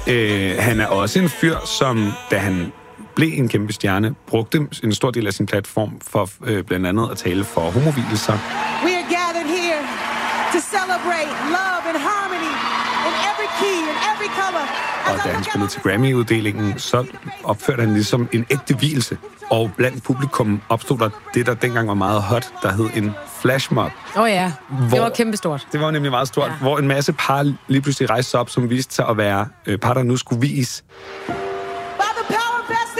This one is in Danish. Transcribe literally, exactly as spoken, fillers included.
Øh, han er også en fyr, som, da han blev en kæmpe stjerne, brugte en stor del af sin platform for øh, blandt andet at tale for homovilelser. We are gathered here to celebrate love and harmony in every key, in every color. Og da han spillede til Grammy-uddelingen, så opførte han ligesom en ægte vielse. Og blandt publikum opstod der det, der dengang var meget hot, der hed en flashmob. Åh oh ja, hvor, det var kæmpestort. Det var nemlig meget stort, ja. Hvor en masse par lige pludselig rejste sig op, som viste sig at være øh, par, der nu skulle vies.